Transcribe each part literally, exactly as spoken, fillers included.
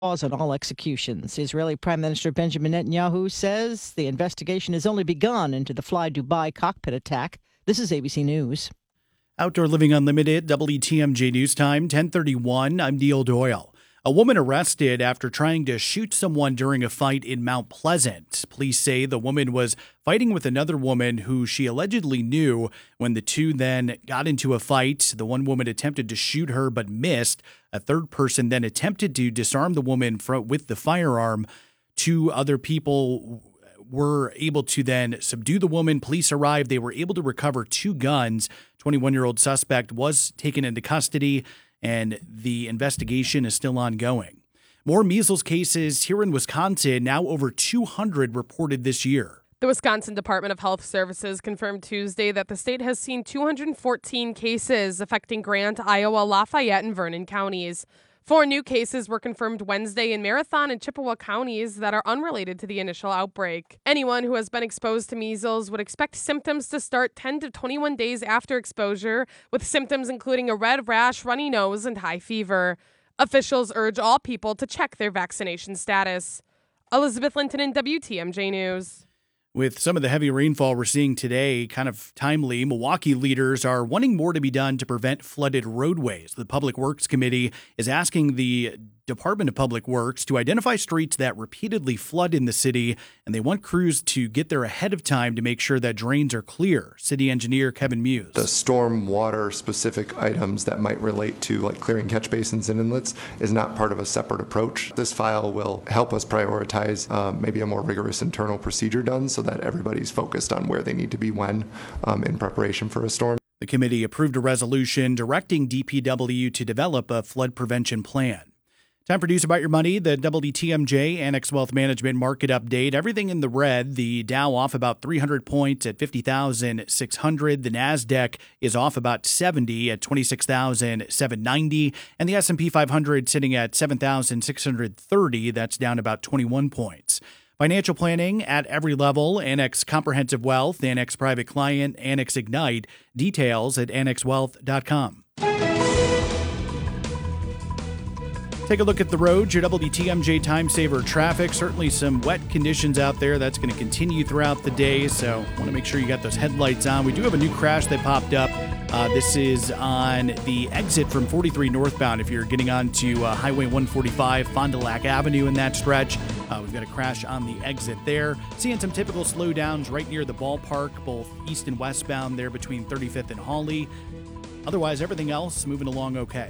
pause on all executions. Israeli Prime Minister Benjamin Netanyahu says the investigation has only begun into the Fly Dubai cockpit attack. This is A B C News. Outdoor Living Unlimited, W T M J News Time, ten thirty-one. I'm Neil Doyle. A woman arrested after trying to shoot someone during a fight in Mount Pleasant. Police say the woman was fighting with another woman who she allegedly knew. When the two then got into a fight, the one woman attempted to shoot her but missed. A third person then attempted to disarm the woman with the firearm. Two other people were able to then subdue the woman. Police arrived. They were able to recover two guns. twenty-one-year-old suspect was taken into custody, and the investigation is still ongoing. More measles cases here in Wisconsin, now over two hundred reported this year. The Wisconsin Department of Health Services confirmed Tuesday that the state has seen two hundred fourteen cases affecting Grant, Iowa, Lafayette, and Vernon counties. Four new cases were confirmed Wednesday in Marathon and Chippewa counties that are unrelated to the initial outbreak. Anyone who has been exposed to measles would expect symptoms to start ten to twenty-one days after exposure, with symptoms including a red rash, runny nose, and high fever. Officials urge all people to check their vaccination status. Elizabeth Linton in W T M J News. With some of the heavy rainfall we're seeing today, kind of timely, Milwaukee leaders are wanting more to be done to prevent flooded roadways. The Public Works Committee is asking the Department of Public Works to identify streets that repeatedly flood in the city, and they want crews to get there ahead of time to make sure that drains are clear. City engineer Kevin Muse. The storm water specific items that might relate to like clearing catch basins and inlets is not part of a separate approach. This file will help us prioritize uh, maybe a more rigorous internal procedure done so that everybody's focused on where they need to be when um, in preparation for a storm. The committee approved a resolution directing D P W to develop a flood prevention plan. Time for News About Your Money, the W T M J Annex Wealth Management Market Update. Everything in the red. The Dow off about three hundred points at fifty thousand six hundred. The NASDAQ is off about seventy at twenty-six thousand seven hundred ninety. And the S and P five hundred sitting at seven thousand six hundred thirty. That's down about twenty-one points. Financial planning at every level. Annex Comprehensive Wealth, Annex Private Client, Annex Ignite. Details at annex wealth dot com. Take a look at the roads, your W T M J Time Saver traffic. Certainly some wet conditions out there. That's going to continue throughout the day, so want to make sure you got those headlights on. We do have a new crash that popped up. Uh, this is on the exit from forty-three northbound. If you're getting onto uh, Highway one forty-five, Fond du Lac Avenue in that stretch, uh, we've got a crash on the exit there. Seeing some typical slowdowns right near the ballpark, both east and westbound there between thirty-fifth and Hawley. Otherwise, everything else moving along okay.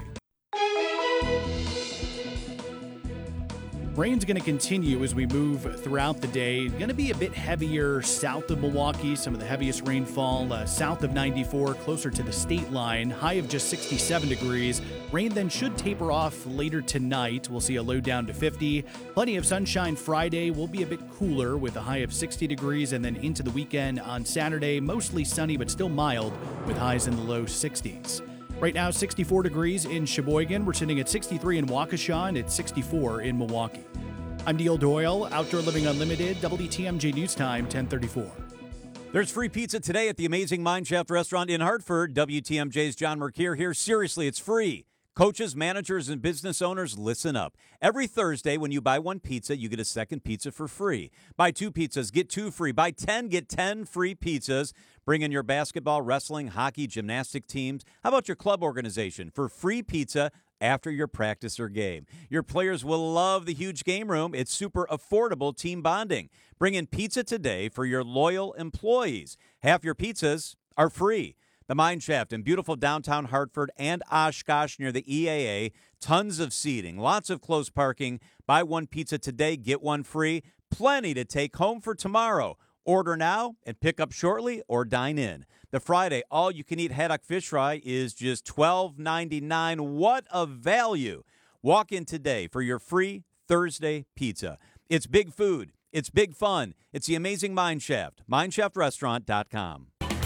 Rain's going to continue as we move throughout the day. Going to be a bit heavier south of Milwaukee. Some of the heaviest rainfall uh, south of ninety-four, closer to the state line. High of just sixty-seven degrees. Rain then should taper off later tonight. We'll see a low down to fifty. Plenty of sunshine Friday. Will be a bit cooler with a high of sixty degrees. And then into the weekend on Saturday, mostly sunny but still mild with highs in the low sixties. Right now, sixty-four degrees in Sheboygan. We're sitting at sixty-three in Waukesha and at sixty-four in Milwaukee. I'm Neil Doyle, Outdoor Living Unlimited, W T M J News Time, ten thirty-four. There's free pizza today at the amazing Mineshaft Restaurant in Hartford. W T M J's John Mercure here. Seriously, it's free. Coaches, managers, and business owners, listen up. Every Thursday, when you buy one pizza, you get a second pizza for free. Buy two pizzas, get two free. Buy ten, get ten free pizzas. Bring in your basketball, wrestling, hockey, gymnastic teams. How about your club organization for free pizza after your practice or game? Your players will love the huge game room. It's super affordable team bonding. Bring in pizza today for your loyal employees. Half your pizzas are free. The Mineshaft in beautiful downtown Hartford and Oshkosh near the E A A. Tons of seating, lots of close parking. Buy one pizza today, get one free. Plenty to take home for tomorrow. Order now and pick up shortly or dine in. The Friday all-you-can-eat haddock fish fry is just twelve ninety-nine. What a value. Walk in today for your free Thursday pizza. It's big food. It's big fun. It's the amazing Mineshaft. mineshaft restaurant dot com.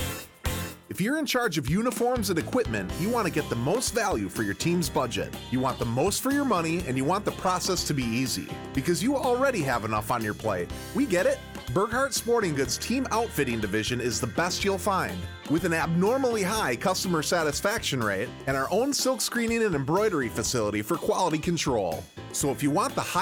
If you're in charge of uniforms and equipment, you want to get the most value for your team's budget. You want the most for your money, and you want the process to be easy. Because you already have enough on your plate. We get it. Burkhart Sporting Goods Team Outfitting Division is the best you'll find. With an abnormally high customer satisfaction rate and our own silk screening and embroidery facility for quality control. So if you want the high